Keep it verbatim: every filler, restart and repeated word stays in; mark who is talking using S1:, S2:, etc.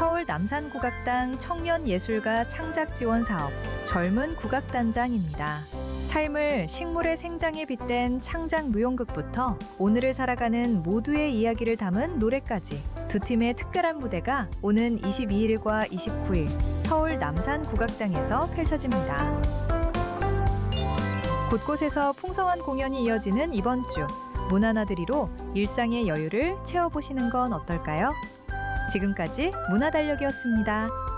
S1: 서울 남산국악당 청년예술가 창작지원사업 젊은 국악단장입니다. 삶을 식물의 생장에 빗댄 창작무용극부터 오늘을 살아가는 모두의 이야기를 담은 노래까지 두 팀의 특별한 무대가 오는 이십이일과 이십구일 서울 남산국악당에서 펼쳐집니다. 곳곳에서 풍성한 공연이 이어지는 이번 주, 문화나들이로 일상의 여유를 채워보시는 건 어떨까요? 지금까지 문화달력이었습니다.